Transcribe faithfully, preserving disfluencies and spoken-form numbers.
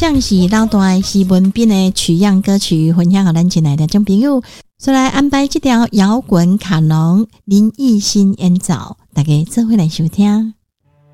像是老段是文斌的取样歌曲分享给咱亲爱的听众朋友，所以来安排这条摇滚卡农林奕欣演奏，大家做伙来收听。